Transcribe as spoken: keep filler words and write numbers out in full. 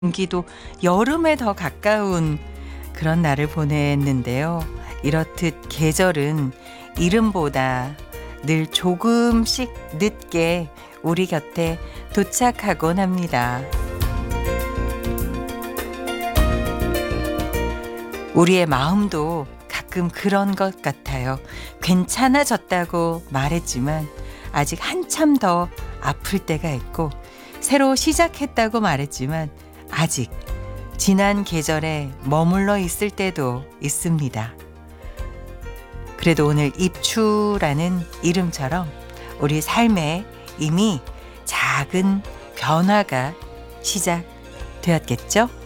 공기도 여름에 더 가까운 그런 날을 보냈는데요. 이렇듯 계절은 이름보다 늘 조금씩 늦게 우리 곁에 도착하곤 합니다. 우리의 마음도 가끔 그런 것 같아요. 괜찮아졌다고 말했지만 아직 한참 더 아플 때가 있고, 새로 시작했다고 말했지만 아직 지난 계절에 머물러 있을 때도 있습니다. 그래도 오늘 입추라는 이름처럼 우리 삶에 이미 작은 변화가 시작되었겠죠?